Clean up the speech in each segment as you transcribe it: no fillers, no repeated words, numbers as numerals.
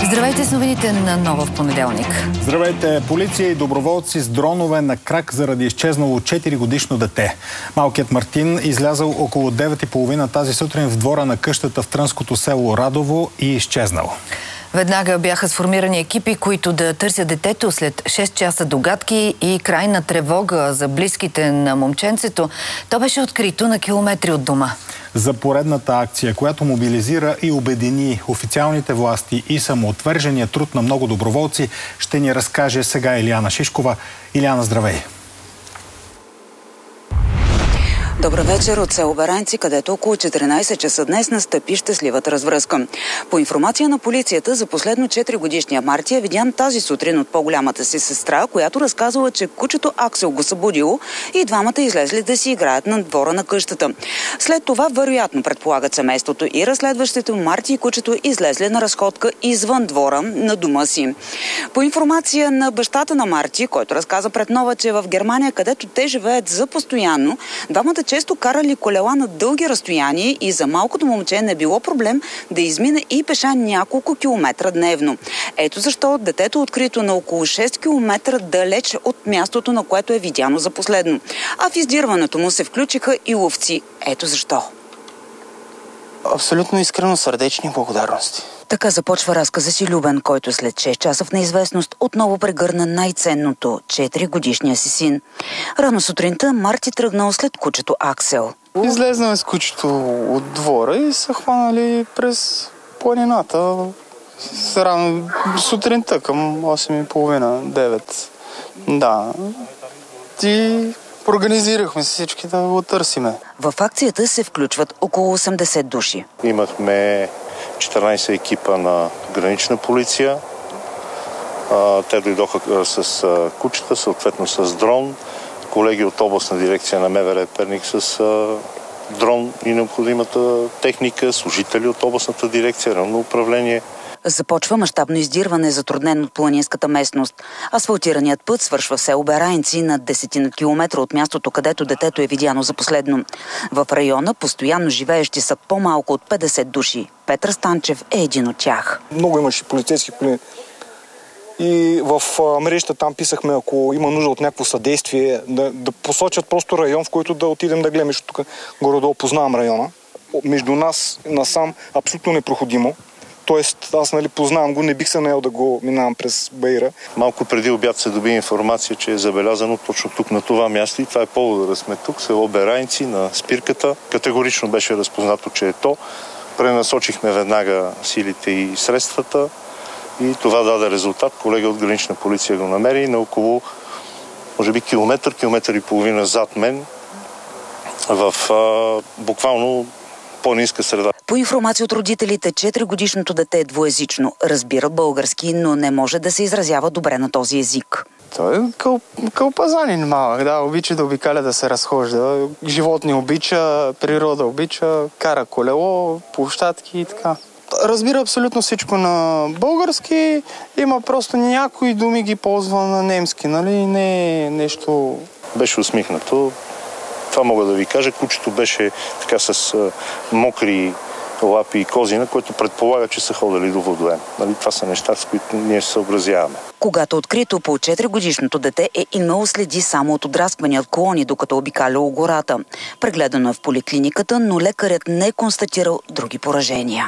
Здравейте с новините на Нова в понеделник. Здравейте! Полиция и доброволци с дронове на крак заради изчезнало 4-годишно дете. Малкият Мартин излязъл около 9:30 тази сутрин в двора на къщата в трънското село Радово и изчезнал. Веднага бяха сформирани екипи, които да търсят детето след 6 часа догадки и крайна тревога за близките на момченцето. То беше открито на километри от дома. За поредната акция, която мобилизира и обедини официалните власти и самоотвържения труд на много доброволци, ще ни разкаже сега Илияна Шишкова. Илияна, здравей! Добър вечер от село Баранци, където около 14 часа днес настъпи щастливата развръзка. По информация на полицията, за последно 4-годишния Марти е видян тази сутрин от по-голямата си сестра, която разказала, че кучето Аксел го събудило и двамата излезли да си играят на двора на къщата. След това, вероятно, предполагат семейството и разследващите, Марти и кучето излезли на разходка извън двора на дома си. По информация на бащата на Марти, който разказа пред Нова, че в Германия, където те живеят за постоянно, двамата често карали колела на дълги разстояния и за малкото момче не било проблем да измине и пеша няколко километра дневно. Ето защо детето е открито на около 6 километра далеч от мястото, на което е видяно за последно. А в издирването му се включиха и ловци. Ето защо. Абсолютно искрено сърдечни благодарности. Така започва разказа си Любен, който след 6 часа в неизвестност отново прегърна най-ценното – 4-годишния си син. Рано сутринта Марти тръгнал след кучето Аксел. Излезнаме с кучето от двора и са хванали през планината рано сутринта към 8:30-9. Да. И организирахме се всички да го търсиме. В акцията се включват около 80 души. Имахме 14 екипа на гранична полиция. Те дойдоха с кучета, съответно с дрон. Колеги от областна дирекция на МВР Перник с дрон и необходимата техника, служители от областната дирекция, районно управление. Започва мащабно издирване, затруднен от планинската местност. Асфалтираният път свършва в село Берайнци на 10 километра от мястото, където детето е видяно за последно. В района постоянно живеещи са по-малко от 50 души. Петър Станчев е един от тях. Много имаше полицейски коли. И в мрежата там писахме, ако има нужда от някакво съдействие, да посочат просто район, в който да отидем да гледаме, защото тук горе-долу познавам района. Между нас насам абсолютно непроходимо. Тоест, аз познавам го, не бих се наел да го минавам през Баира. Малко преди обяд се доби информация, че е забелязано точно тук на това място и това е повода да сме тук, село Берайнци, на спирката. Категорично беше разпознато, че е то. Пренасочихме веднага силите и средствата и това даде резултат. Колега от гранична полиция го намери на около, може би, километър и половина зад мен в буквално по-ниска среда. По информация от родителите, 4-годишното дете е двуезично. Разбира български, но не може да се изразява добре на този език. Той е кълпазанин малък, да, обича да обикаля, да се разхожда. Животни обича, природа обича, кара колело, площадки и така. Разбира абсолютно всичко на български, има просто някои думи ги ползва на немски, нали? Не е нещо... Беше усмихнато. Това мога да ви кажа. Кучето беше така с мокри лапи и козина, което предполага, че са ходили до водоем. Нали? Това са неща, с които ние се съобразяваме. Когато открито, по 4-годишното дете е имало следи само от отрасквания от колони, докато обикаляло гората. Прегледано е в поликлиниката, но лекарят не е констатирал други поражения.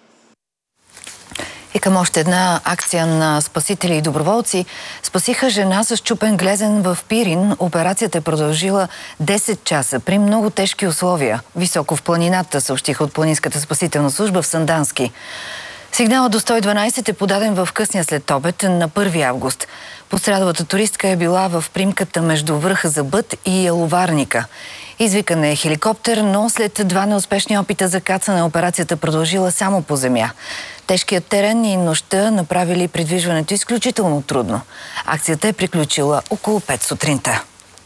И към още една акция на спасители и доброволци спасиха жена с счупен глезен в Пирин. Операцията е продължила 10 часа при много тежки условия. Високо в планината, съобщиха от Планинската спасителна служба в Сандански. Сигналът до 112 е подаден в късния следобед на 1 август. Пострадалата туристка е била в примката между връха Забът и Яловарника. Извикан е хеликоптер, но след 2 неуспешни опита за кацане операцията продължила само по земя. Тежкият терен и нощта направили придвижването изключително трудно. Акцията е приключила около 5 сутринта.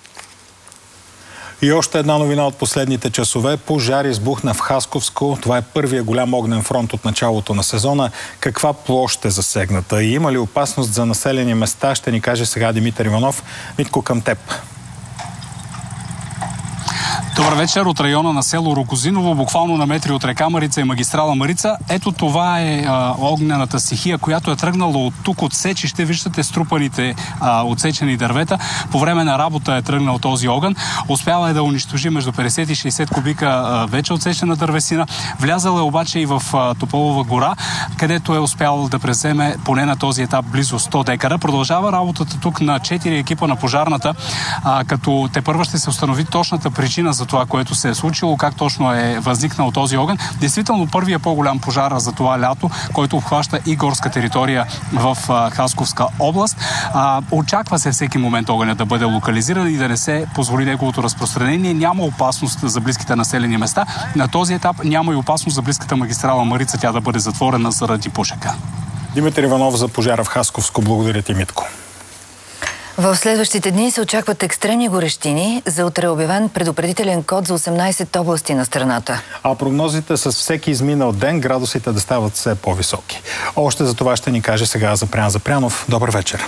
И още една новина от последните часове. Пожар избухна в Хасковско. Това е първия голям огнен фронт от началото на сезона. Каква площ е засегната и има ли опасност за населени места, ще ни каже сега Димитър Иванов. Митко, към теб. Добър вечер от района на село Рогозиново, буквално на метри от река Марица и магистрала Марица. Ето това е огнената стихия, която е тръгнала от тук, от сечище. Виждате струпаните отсечени дървета. По време на работа е тръгнал този огън. Успяла е да унищожи между 50 и 60 кубика вече отсечена дървесина. Влязала е обаче и в Тополова гора, където е успял да преземе поне на този етап близо 100 декара. Продължава работата тук на 4 екипа на пожарната, като тепърва ще се установи точната причина за това, което се е случило, как точно е възникнал този огън. Действително първия по-голям пожар за това лято, който обхваща и горска територия в Хасковска област. Очаква се всеки момент огъня да бъде локализиран и да не се позволи неговото разпространение. Няма опасност за близките населени места. На този етап няма и опасност за близката магистрала Марица тя да бъде затворена заради пушека. Димитър Иванов за пожара в Хасковско. Благодаря ти, Митко. В следващите дни се очакват екстремни горещини. За утре е обявен предупредителен код за 18 области на страната. А прогнозите с всеки изминал ден градусите да стават все по-високи. Още за това ще ни каже сега Запрян Запрянов. Добър вечер.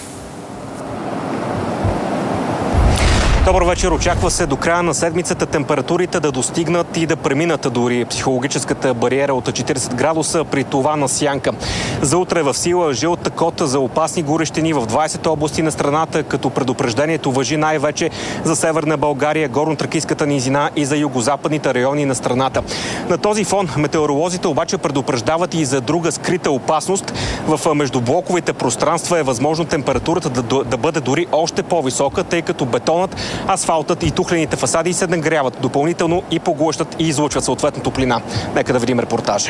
Добър вечер. Очаква се до края на седмицата температурите да достигнат и да преминат дори психологическата бариера от 40 градуса, при това на сянка. За утре в сила жълта кота за опасни горещини в 20 области на страната, като предупреждението важи най-вече за Северна България, Горно-Тракийската низина и за югозападните райони на страната. На този фон метеоролозите обаче предупреждават и за друга скрита опасност. В междублоковите пространства е възможно температурата да бъде дори още по-висока, тъй като бетонът, асфалтът и тухлените фасади се нагряват допълнително и поглъщат и излъчват съответно топлина. Нека да видим репортажа.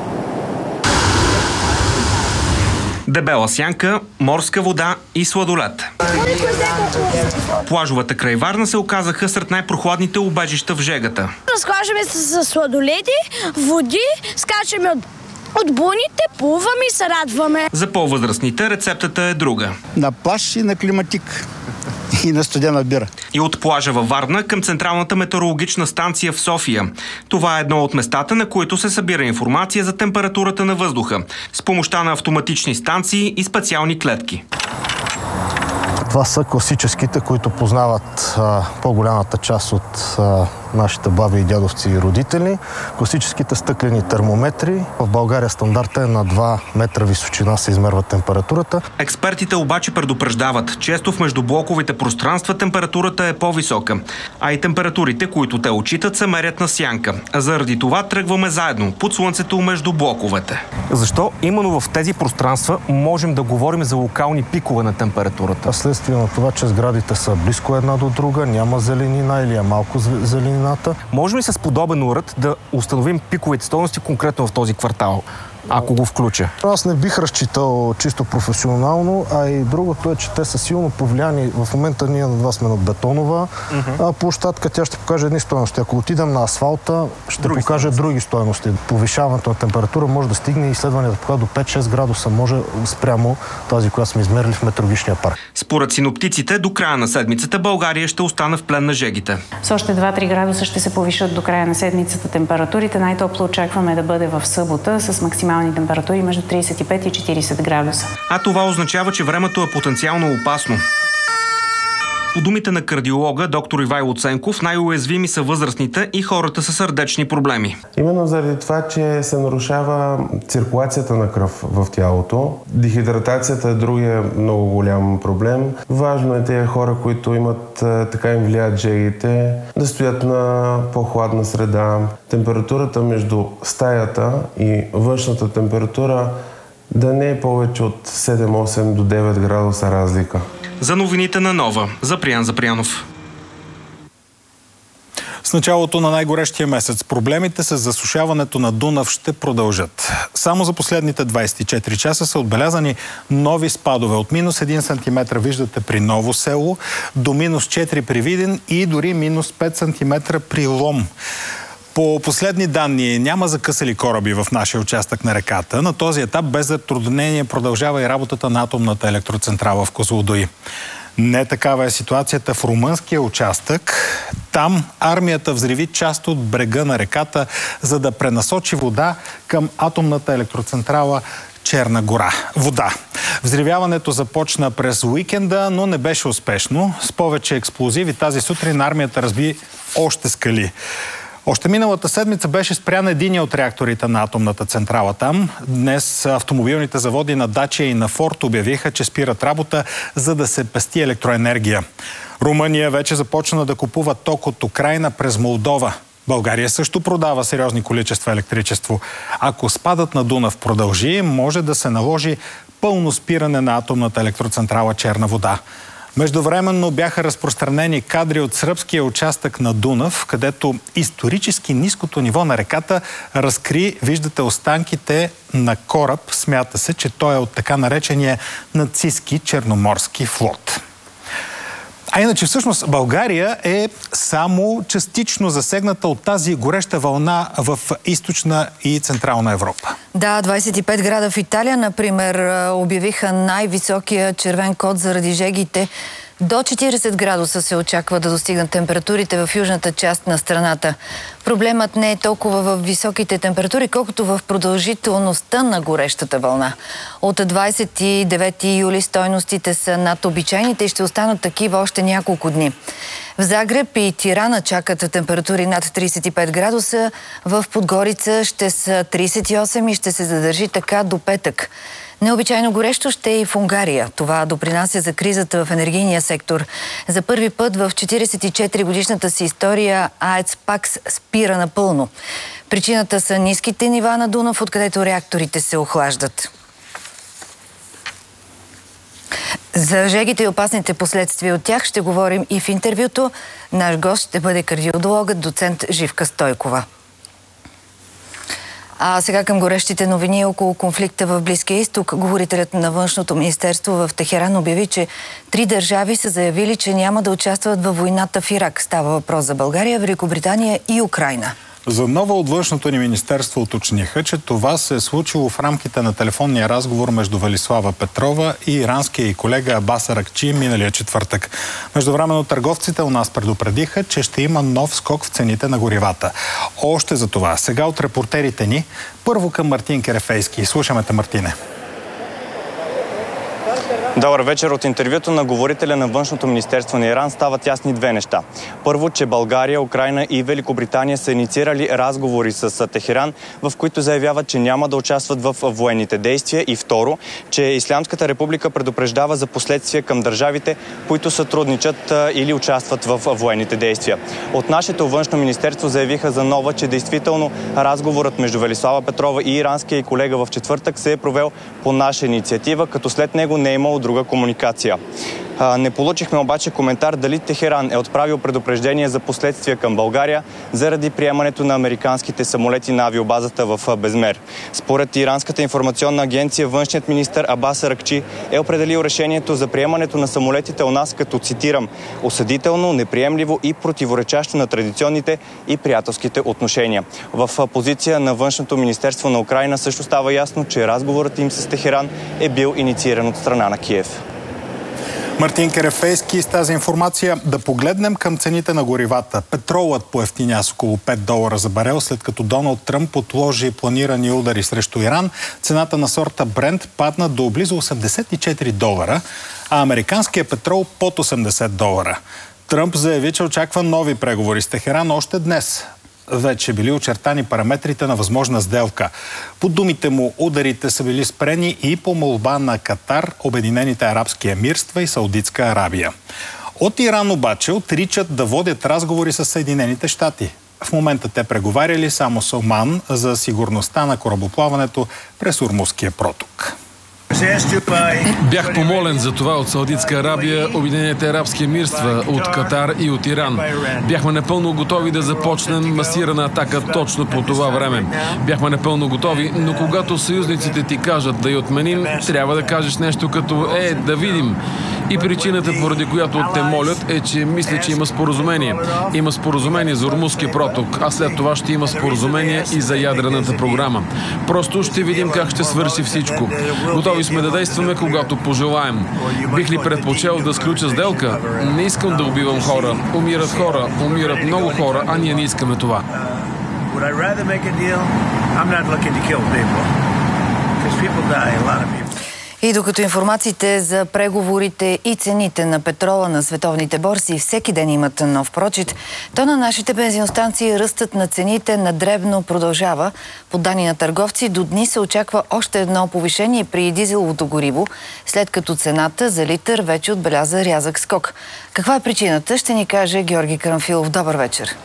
Дебела сянка, морска вода и сладолед. Плажовете край Варна се оказаха сред най-прохладните убежища в жегата. Разхлаждаме се с сладоледи, води, скачаме от буните, плуваме и се радваме. За по-възрастните рецептата е друга. На плаж и на климатик. И на студена бира. И от плажа във Варна към Централната метеорологична станция в София. Това е едно от местата, на които се събира информация за температурата на въздуха с помощта на автоматични станции и специални клетки. Това са класическите, които познават по-голямата част от нашите баби и дядовци и родители. Класическите стъклени термометри. В България стандарта е на 2 метра височина се измерва температурата. Експертите обаче предупреждават, често в междублоковите пространства температурата е по-висока, а и температурите, които те отчитат, се мерят на сянка. Заради това тръгваме заедно под слънцето между блоковете. Защо именно в тези пространства можем да говорим за локални пикове на температурата? Следствие на това, че сградите са близко една до друга, няма зеленина или е малко зеленината. Можем ли с подобен уред да установим пиковите стойности конкретно в този квартал, ако го включа? Аз не бих разчитал чисто професионално, а и другото е, че те са силно повлияни. В момента ние на 2 сме на бетонова площадка, тя ще покаже едни стойности. Ако отидем на асфалта, ще покаже други стойности. Повишаването на температура може да стигне и изследванията покажат до 5-6 градуса, може спрямо тази, която сме измерили в метеорологичния парк. Според синоптиците, до края на седмицата България ще остане в плен на жегите. С още 2-3 градуса ще се повишат до края на седмицата температурите. Най-топло очакваме да бъде в събота с максимални температури между 35 и 40 градуса. А това означава, че времето е потенциално опасно. По думите на кардиолога доктор Ивайло Ценков, най-уязвими са възрастните и хората с сърдечни проблеми. Именно заради това, че се нарушава циркулацията на кръв в тялото. Дехидратацията е другия много голям проблем. Важно е тези хора, които имат така им влияят жегите, да стоят на по-хладна среда. Температурата между стаята и външната температура да не е повече от 7-8 до 9 градуса разлика. За новините на Нова, Запрян Запрянов. С началото на най-горещия месец проблемите с засушаването на Дунав ще продължат. Само за последните 24 часа са отбелязани нови спадове. От минус 1 см виждате при Ново село, до минус 4 при Видин и дори минус 5 см при Лом. По последни данни няма закъсали кораби в нашия участък на реката. На този етап без затруднение продължава и работата на атомната електроцентрала в Козлодуй. Не такава е ситуацията в румънския участък. Там армията взриви част от брега на реката, за да пренасочи вода към атомната електроцентрала Черна гора. Вода. Взривяването започна през уикенда, но не беше успешно. С повече експлозиви тази сутрин армията разби още скали. Още миналата седмица беше спрян единия от реакторите на атомната централа там. Днес автомобилните заводи на Дачия и на Форд обявиха, че спират работа, за да се пести електроенергия. Румъния вече започна да купува ток от Украйна през Молдова. България също продава сериозни количества електричество. Ако спадът на Дунав продължи, може да се наложи пълно спиране на атомната електроцентрала Черна вода. Междувременно бяха разпространени кадри от сръбския участък на Дунав, където исторически ниското ниво на реката разкри, виждате, останките на кораб. Смята се, че той е от така наречения нацистски черноморски флот. А иначе всъщност България е само частично засегната от тази гореща вълна в източна и централна Европа. Да, 25 града в Италия, например, обявиха най-високия червен код заради жегите. До 40 градуса се очаква да достигнат температурите в южната част на страната. Проблемът не е толкова в високите температури, колкото в продължителността на горещата вълна. От 29 юли стойностите са над обичайните и ще останат такива още няколко дни. В Загреб и Тирана чакат температури над 35 градуса, в Подгорица ще са 38 и ще се задържи така до петък. Необичайно горещо ще е и в Унгария. Това допринася за кризата в енергийния сектор. За първи път в 44-годишната си история АЕЦ ПАКС спира напълно. Причината са ниските нива на Дунав, откъдето реакторите се охлаждат. За жегите и опасните последствия от тях ще говорим и в интервюто. Наш гост ще бъде кардиологът доцент Живка Стойкова. А сега към горещите новини около конфликта в Близкия изток. Говорителят на Външното министерство в Техеран обяви, че 3 държави са заявили, че няма да участват във войната в Ирак. Става въпрос за България, Великобритания и Украйна. За нова от Външното ни министерство уточниха, че това се е случило в рамките на телефонния разговор между Велислава Петрова и иранския и колега Абас Аракчи миналия четвъртък. Междувременно търговците у нас предупредиха, че ще има нов скок в цените на горивата. Още за това сега от репортерите ни, първо към Мартин Керефейски. Слушаме те, Мартине. Добър вечер. От интервюто на говорителя на Външното министерство на Иран стават ясни две неща. Първо, че България, Украйна и Великобритания са инициирали разговори с Техеран, в които заявяват, че няма да участват в военните действия. И второ, че Ислямската република предупреждава за последствия към държавите, които сътрудничат или участват в военните действия. От нашето Външно министерство заявиха за нова, че действително разговорът между Велислава Петрова и иранския и колега в четвъртък се е провел по наша инициатива, като след него не е имало друга комуникация. Не получихме обаче коментар дали Техеран е отправил предупреждение за последствия към България заради приемането на американските самолети на авиобазата в Безмер. Според Иранската информационна агенция, външният министър Абас Аракчи е определил решението за приемането на самолетите у нас като, цитирам, осъдително, неприемливо и противоречащо на традиционните и приятелските отношения. В позиция на Външното министерство на Украйна също става ясно, че разговорът им с Техеран е бил иницииран от страна на Киев. Мартин Керефейски с тази информация. Да погледнем към цените на горивата. Петролът поевтиня с около $5 за барел, след като Доналд Тръмп отложи планирани удари срещу Иран. Цената на сорта Брент падна до близо $84, а американският петрол под $80. Тръмп заяви, че очаква нови преговори с Техеран още днес. Вече били очертани параметрите на възможна сделка. По думите му, ударите са били спрени и по молба на Катар, Обединените арабски емирства и Саудитска Арабия. От Иран обаче отричат да водят разговори с Съединените щати. В момента те преговаряли само с Оман за сигурността на корабоплаването през Ормузския проток. Бях помолен за това от Саудитска Арабия, Обединените арабски емирства, от Катар и от Иран. Бяхме напълно готови да започнем масирана атака точно по това време. Бяхме напълно готови, но когато съюзниците ти кажат да я отменим, трябва да кажеш нещо като да видим. И причината, поради която те молят, е, че мисля, че има споразумение. Има споразумение за Ормузския проток, а след това ще има споразумение и за ядрената програма. Просто ще видим как ще свърши всичко. Готови сме да действаме, когато пожелаем. Бих ли предпочел да сключа сделка? Не искам да убивам хора. Умират много хора, а ние не искаме това. И докато информациите за преговорите и цените на петрола на световните борси всеки ден имат нов прочит, то на нашите бензиностанции ръстът на цените на дребно продължава. По данни на търговци до дни се очаква още едно повишение при дизеловото гориво, след като цената за литър вече отбеляза рязък скок. Каква е причината, ще ни каже Георги Карамфилов. Добър вечер.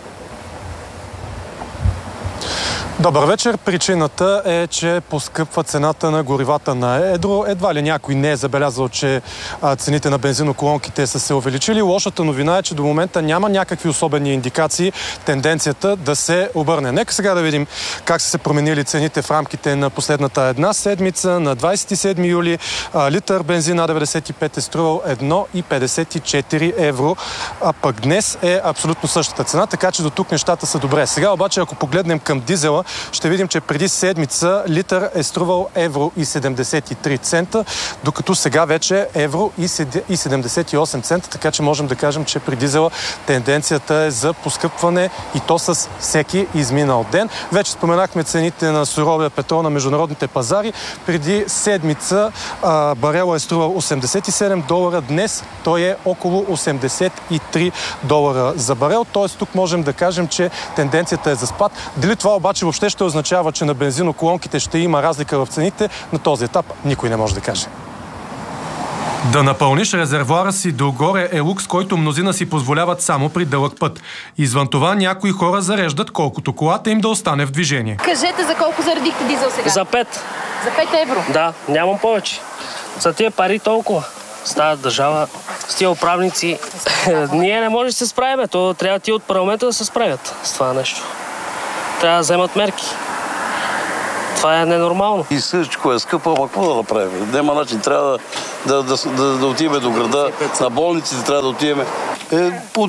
Добър вечер. Причината е, че поскъпва цената на горивата на едро. Едва ли някой не е забелязал, че цените на бензиноколонките са се увеличили. Лошата новина е, че до момента няма някакви особени индикации тенденцията да се обърне. Нека сега да видим как са се променили цените в рамките на последната една седмица. На 27 юли литър бензин А95 е струвал 1,54 евро, а пък днес е абсолютно същата цена, така че до тук нещата са добре. Сега обаче, ако погледнем към дизела, ще видим, че преди седмица литър е струвал евро и 73 цента, докато сега вече евро и 78 цента, така че можем да кажем, че при дизела тенденцията е за поскъпване и то с всеки изминал ден. Вече споменахме цените на суровия петрол на международните пазари. Преди седмица барела е струвал $87, днес той е около $83 за барел, т.е. тук можем да кажем, че тенденцията е за спад. Дали това обаче въобще ще означава, че на бензиноколонките ще има разлика в цените, на този етап никой не може да каже. Да напълниш резервоара си догоре е лукс, който мнозина си позволяват само при дълъг път. Извън това някои хора зареждат колкото колата им да остане в движение. Кажете за колко заредихте дизел сега? За 5. За 5 евро? Да, нямам повече. За тия пари толкова. Става държава с тия управници. Ние не можем да се справим. То трябва тия от парламента да се справят с това нещо. Трябва да вземат мерки. Това е ненормално. И всичко е скъпо, ама какво да направим? Нема начин, трябва да отиваме до града, на болниците трябва да отиваме. По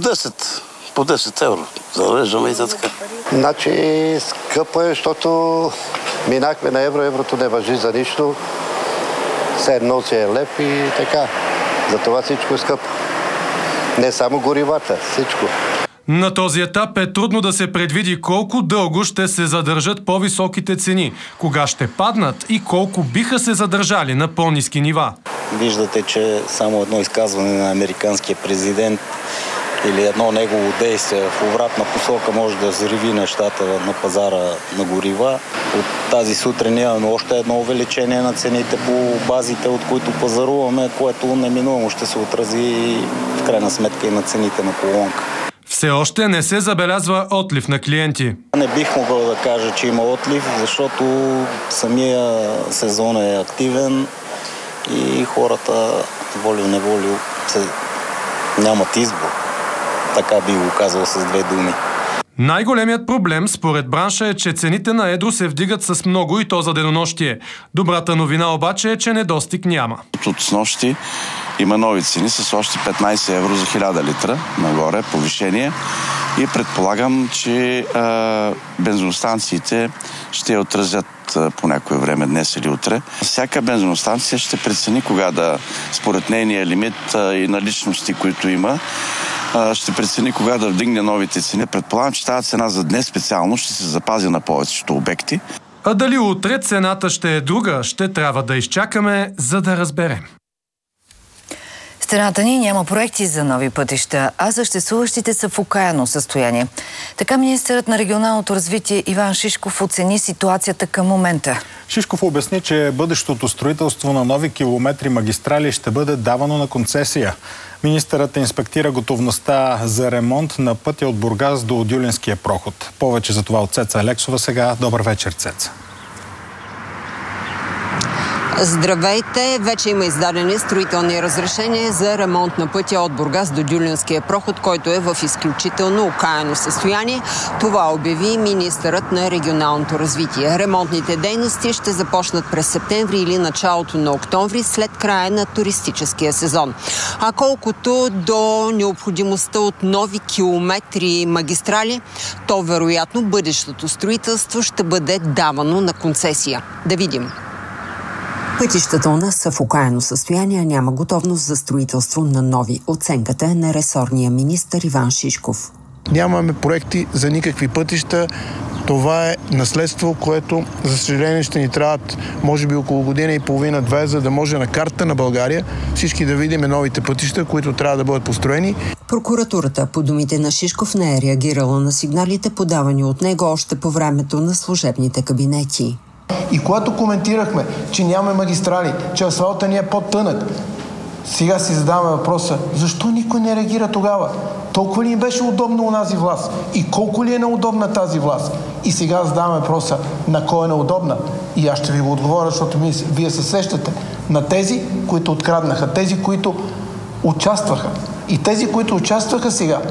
10 евро. Зареждаме и така. Значи скъпо е, защото минахме на евро, еврото не важи за нищо. Все едно си е лев и така. Затова всичко е скъпо. Не само горивата, всичко. На този етап е трудно да се предвиди колко дълго ще се задържат по-високите цени, кога ще паднат и колко биха се задържали на по-ниски нива. Виждате, че само едно изказване на американския президент или едно негово действие в обратна посока може да взриви нещата на пазара на горива. От тази сутрин имаме още едно увеличение на цените по базите, от които пазаруваме, което неминуемо ще се отрази в крайна сметка и на цените на колонка. Все още не се забелязва отлив на клиенти. Не бих могъл да кажа, че има отлив, защото самия сезон е активен и хората волю-неволю нямат избор. Така би го казал с две думи. Най-големият проблем според бранша е, че цените на едро се вдигат с много и то за денонощие. Добрата новина обаче е, че недостиг няма. От снощи има нови цени с още 15 евро за 1000 литра нагоре, повишение. И предполагам, че бензиностанциите ще я отразят по някое време, днес или утре. Всяка бензиностанция ще прецени кога да, според нейния лимит и наличности, които има, ще прецени кога да вдигне новите цени. Предполагам, че тази цена за днес специално ще се запази на повечето обекти. А дали утре цената ще е друга, ще трябва да изчакаме, за да разберем. Страната ни няма проекти за нови пътища, а съществуващите са в окаяно състояние. Така министърът на регионалното развитие Иван Шишков оцени ситуацията към момента. Шишков обясни, че бъдещото строителство на нови километри магистрали ще бъде давано на концесия. Министърът инспектира готовността за ремонт на пътя от Бургас до Дюлинския проход. Повече за това от Цеца Алексова сега. Добър вечер, Цеца. Здравейте! Вече има издадени строителни разрешения за ремонт на пътя от Бургас до Дюлинския проход, който е в изключително окаяно състояние. Това обяви министърът на регионалното развитие. Ремонтните дейности ще започнат през септември или началото на октомври, след края на туристическия сезон. А колкото до необходимостта от нови километри магистрали, то вероятно бъдещото строителство ще бъде давано на концесия. Да видим. Пътищата у нас са в окаяно състояние, няма готовност за строителство на нови. Оценката е на ресорния министър Иван Шишков. Нямаме проекти за никакви пътища Това е наследство, което, за съжаление, ще ни трябват може би около година и половина-две, за да може на картата на България всички да видим новите пътища, които трябва да бъдат построени. Прокуратурата, по думите на Шишков, не е реагирала на сигналите, подавани от него още по времето на служебните кабинети. И когато коментирахме, че нямаме магистрали, че асфалта ни е по-тънък, сега си задаваме въпроса, защо никой не реагира тогава? Толкова ли им беше удобно онази власт? И колко ли е неудобна тази власт? И сега задаваме въпроса, на кой е неудобна? И аз ще ви го отговоря, защото вие се сещате на тези, които откраднаха, тези, които участваха. И тези, които участваха сега,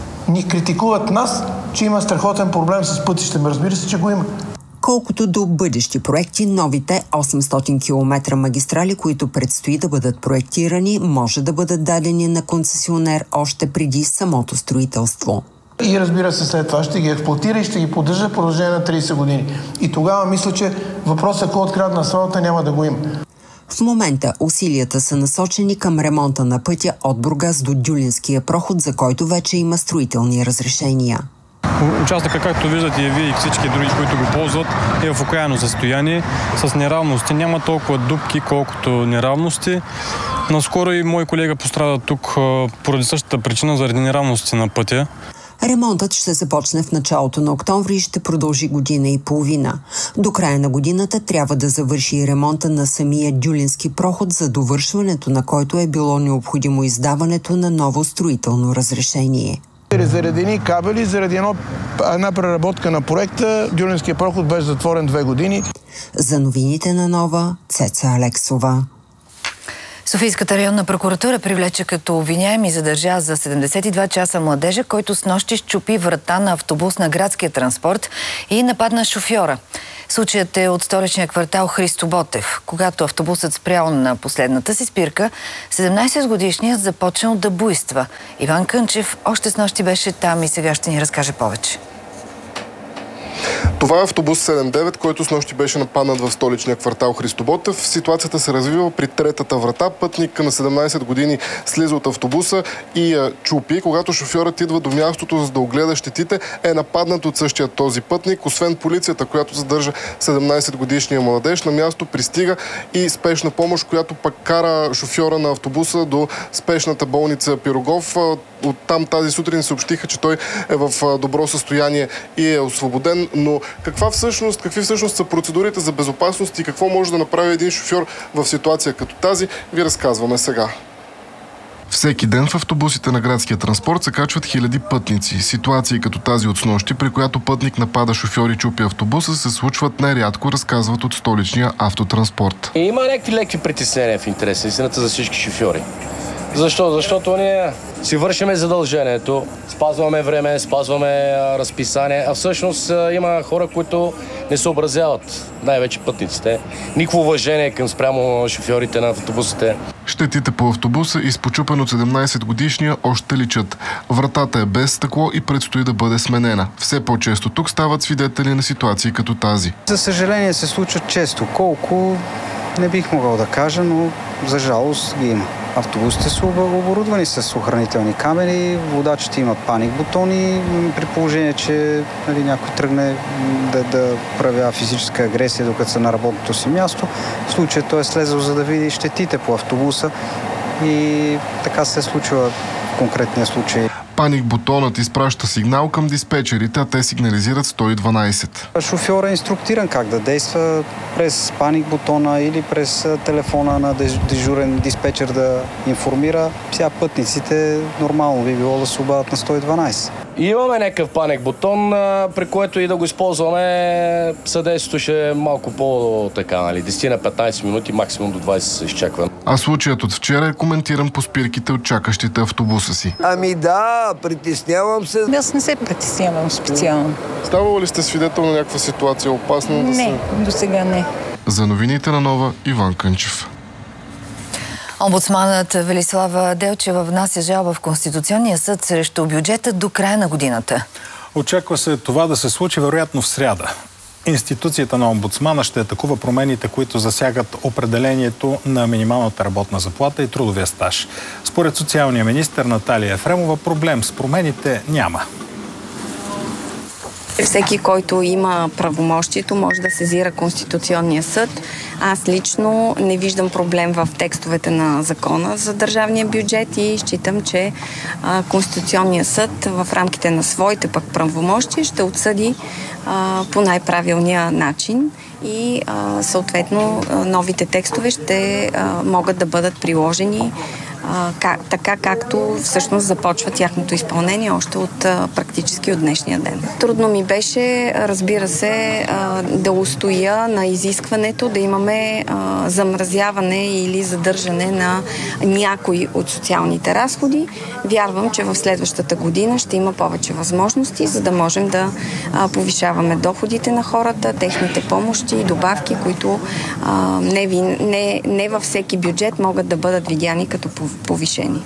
ни критикуват нас, че има страхотен проблем с пътища. Разбира се, че го има. Колкото до бъдещи проекти, новите 800 км магистрали, които предстои да бъдат проектирани, може да бъдат дадени на концесионер още преди самото строителство. И разбира се, след това ще ги експлоатира и ще ги поддържа в продължение на 30 години. И тогава мисля, че въпросът кой открадна асфалта няма да го има. В момента усилията са насочени към ремонта на пътя от Бургас до Дюлинския проход, за който вече има строителни разрешения. Участъка, както виждате и вие и всички други, които го ползват, е в окаяно състояние с неравности. Няма толкова дупки, колкото неравности. Наскоро и мой колега пострада тук поради същата причина, заради неравности на пътя. Ремонтът ще започне в началото на октомври и ще продължи година и половина. До края на годината трябва да завърши и ремонта на самия Дюлински проход, за довършването на който е било необходимо издаването на ново строително разрешение. Заради едни кабели, заради една преработка на проекта, Дюлинския проход беше затворен 2 години. За новините на Нова, Цеца Алексова. Софийската районна прокуратура привлече като обвиняем и задържа за 72 часа младежа, който снощи счупи врата на автобус на градския транспорт и нападна шофьора. Случаят е от столичния квартал Христо Ботев. Когато автобусът спрял на последната си спирка, 17-годишният започнал да буйства. Иван Кънчев още снощи беше там и сега ще ни разкаже повече. Това е автобус 79, който снощи беше нападнат в столичния квартал Христо Ботев. Ситуацията се развива при третата врата. Пътник на 17 години слиза от автобуса и я чупи. Когато шофьорът идва до мястото, за да огледа щетите, е нападнат от същия този пътник. Освен полицията, която задържа 17-годишния младеж, на място пристига и спешна помощ, която пък кара шофьора на автобуса до спешната болница Пирогов. Оттам тази сутрин съобщиха, че той е в добро състояние и е освободен. Но какви всъщност са процедурите за безопасност и какво може да направи един шофьор в ситуация като тази, ви разказваме сега. Всеки ден в автобусите на градския транспорт се качват хиляди пътници. Ситуации като тази от снощи, при която пътник напада шофьор и чупи автобуса, се случват нерядко, разказват от столичния автотранспорт. Има някакви леки притеснения в интерес на истината за всички шофьори. Защо? Защото ние си вършиме задължението, спазваме време, спазваме разписание, а всъщност има хора, които не съобразяват, най-вече пътниците. Никакво уважение към спрямо шофьорите на автобусите. Щетите по автобуса, изпочупен от 17-годишния, още личат. Вратата е без стъкло и предстои да бъде сменена. Все по-често тук стават свидетели на ситуации като тази. За съжаление се случват често. Колко не бих могъл да кажа, но за жалост ги има. Автобусите са оборудвани с охранителни камери, водачите имат паник бутони, при положение, че някой тръгне да проявява физическа агресия, докато са на работното си място. В случая той е слезал, за да види щетите по автобуса и така се случва в конкретния случай. Паник бутонът изпраща сигнал към диспетчерите, а те сигнализират 112. Шофьорът е инструктиран как да действа през паник бутона или през телефона на дежурен диспетчер да информира. Сега пътниците нормално би било да се обадят на 112. Имаме някакъв паник бутон, при което и да го използваме, съдействието ще е малко по-така, 10 на 15 минути, максимум до 20 се изчаква. А случаят от вчера е коментиран по спирките от чакащите автобуса си. Ами да, притеснявам се. Аз не се притеснявам специално. Ставало ли сте свидетел на някаква ситуация опасна? Не, до сега не. За новините на Нова, Иван Кънчев. Омбудсманът Велислава Делчева внася жалба в Конституционния съд срещу бюджета до края на годината. Очаква се това да се случи вероятно в сряда. Институцията на омбудсмана ще атакува промените, които засягат определението на минималната работна заплата и трудовия стаж. Според социалния министър Наталия Ефремова, проблем с промените няма. Всеки, който има правомощието, може да сезира Конституционния съд. Аз лично не виждам проблем в текстовете на закона за държавния бюджет и считам, че Конституционния съд в рамките на своите пък правомощия ще отсъди по най-правилния начин и съответно новите текстове ще могат да бъдат приложени така както всъщност започва тяхното изпълнение още практически от днешния ден. Трудно ми беше, разбира се, да устоя на изискването да имаме замразяване или задържане на някои от социалните разходи. Вярвам, че в следващата година ще има повече възможности, за да можем да повишаваме доходите на хората, техните помощи и добавки, които не във всеки бюджет могат да бъдат видяни като повишени.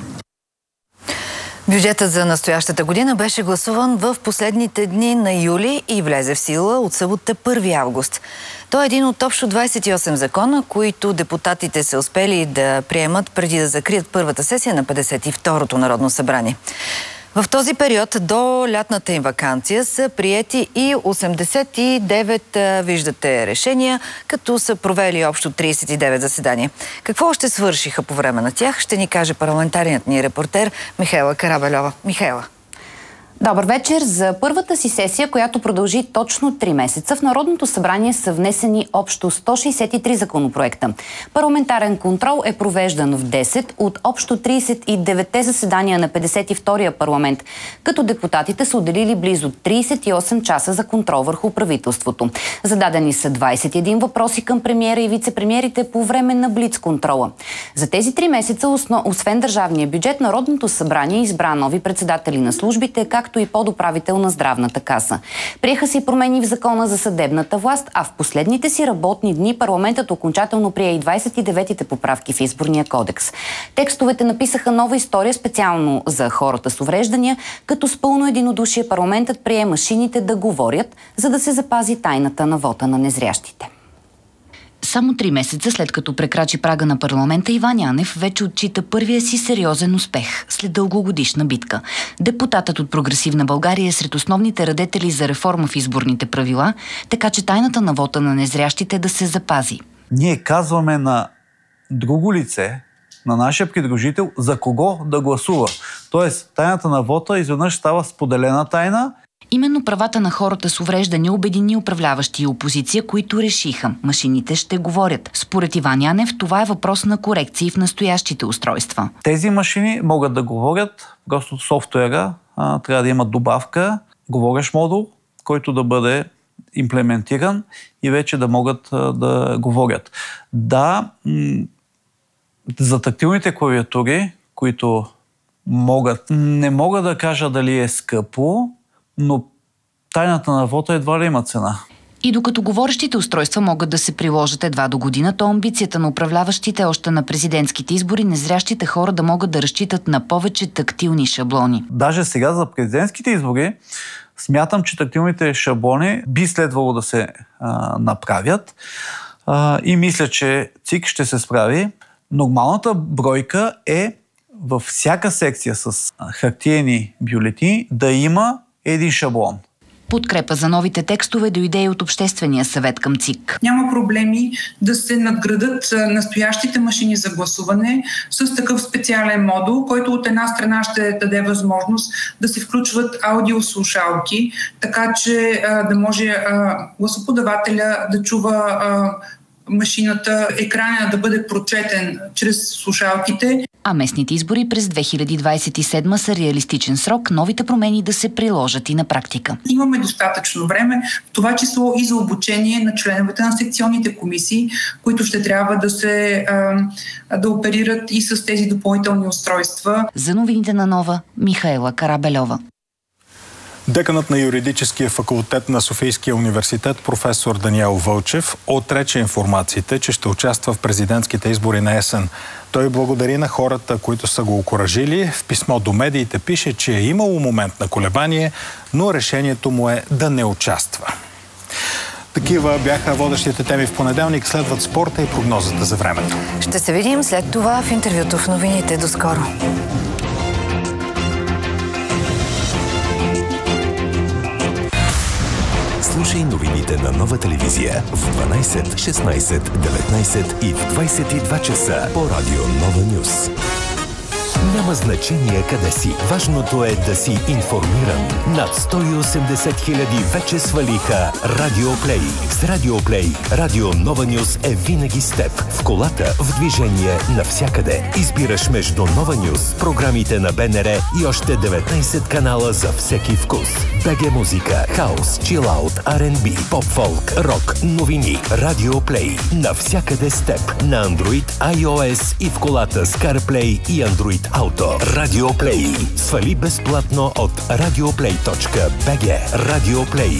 Бюджетът за настоящата година беше гласуван в последните дни на юли и влезе в сила от събота 1 август. Той е един от общо 28 закона, които депутатите са успели да приемат преди да закрият първата сесия на 52-то Народно събрание. В този период до лятната им ваканция са приети и 89, виждате, решения, като са провели общо 39 заседания. Какво ще свършиха по време на тях, ще ни каже парламентарният ни репортер Михайла Карабельова. Михайла. Добър вечер. За първата си сесия, която продължи точно 3 месеца, в Народното събрание са внесени общо 163 законопроекта. Парламентарен контрол е провеждан в 10 от общо 39 заседания на 52-я парламент, като депутатите са отделили близо 38 часа за контрол върху правителството. Зададени са 21 въпроси към премиера и вице-премиерите по време на блиц-контрола. За тези 3 месеца, освен държавния бюджет, Народното събрание избра нови председатели на службите, както и подуправител на Здравната каса. Приеха се и промени в Закона за съдебната власт, а в последните си работни дни парламентът окончателно прие и 29-те поправки в Изборния кодекс. Текстовете написаха нова история специално за хората с увреждания, като с пълно единодушие парламентът прие машините да говорят, за да се запази тайната на вота на незрящите. Само 3 месеца след като прекрачи прага на парламента, Иван Янев вече отчита първия си сериозен успех след дългогодишна битка. Депутатът от Прогресивна България е сред основните радетели за реформа в изборните правила, така че тайната на вота на незрящите да се запази. Ние казваме на друго лице, на нашия придружител, за кого да гласува. Тоест, тайната на вота изведнъж става споделена тайна. Именно правата на хората с увреждания обедини управляващи и опозиция, които решиха – машините ще говорят. Според Иван Янев, това е въпрос на корекции в настоящите устройства. Тези машини могат да говорят, просто софтуера трябва да има добавка, говорещ модул, който да бъде имплементиран и вече да могат да говорят. Да, за тактилните клавиатури, които могат, не мога да кажа дали е скъпо, но тайната на вота едва ли има цена. И докато говорещите устройства могат да се приложат едва до година, то амбицията на управляващите още на президентските избори незрящите хора да могат да разчитат на повече тактилни шаблони. Даже сега за президентските избори смятам, че тактилните шаблони би следвало да се направят и мисля, че ЦИК ще се справи. Нормалната бройка е във всяка секция с хартиени бюлетини да има един шаблон. Подкрепа за новите текстове дойде и от Обществения съвет към ЦИК. Няма проблеми да се надградат настоящите машини за гласуване с такъв специален модул, който от една страна ще даде възможност да се включват аудиослушалки, така че да може гласоподавателя да чува машината, екрана да бъде прочетен чрез слушалките. А местните избори през 2027 са реалистичен срок новите промени да се приложат и на практика. Имаме достатъчно време, в това число и за обучение на членовете на секционните комисии, които ще трябва да оперират и с тези допълнителни устройства. За новините на Нова, Михайла Карабельова. Деканът на юридическия факултет на Софийския университет професор Даниел Вълчев отрече информациите, че ще участва в президентските избори на есен. Той благодари на хората, които са го окуражили. В писмо до медиите пише, че е имало момент на колебание, но решението му е да не участва. Такива бяха водещите теми в понеделник. Следват спорта и прогнозата за времето. Ще се видим след това в интервюто в новините. До скоро! новините на Нова телевизия в 12, 16, 19 и в 22 часа по радио Нова Нюс. Няма значение къде си. Важното е да си информиран. Над 180 хиляди вече свалиха Радиоплей. С Радиоплей Радио Нова Нюс е винаги с теб. В колата, в движение, навсякъде. Избираш между Нова Нюс, програмите на БНР и още 19 канала за всеки вкус. БГ музика, хаус, чилаут, R&B, поп-фолк, рок, новини. Радиоплей. Навсякъде с теб. На Android, iOS и в колата с CarPlay и Android Auto. Радиоплей. Свали безплатно от radioplay.bg. Радиоплей.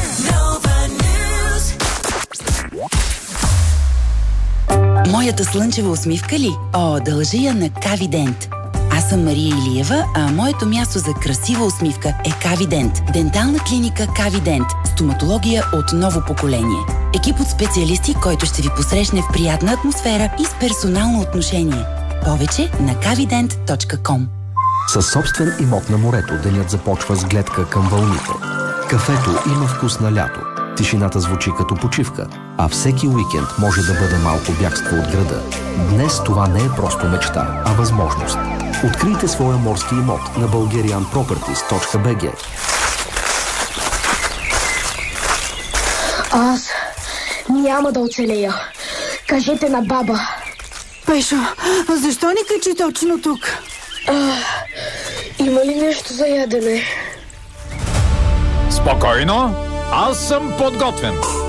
Моята слънчева усмивка ли? О, дължа я на Кавидент. Аз съм Мария Илиева, а моето място за красива усмивка е Кавидент. Дентална клиника Кавидент. Стоматология от ново поколение. Екип от специалисти, който ще ви посрещне в приятна атмосфера и с персонално отношение. Повече на kavident.com. Със собствен имот на морето денят започва с гледка към вълните. Кафето има вкус на лято. Тишината звучи като почивка, а всеки уикенд може да бъде малко бягство от града. Днес това не е просто мечта, а възможност. Открийте своя морски имот на bulgarianproperties.bg. Аз няма да оцелея. Кажете на баба. Пешо, защо ни качи точно тук? Има ли нещо за ядене? Спокойно, аз съм подготвен.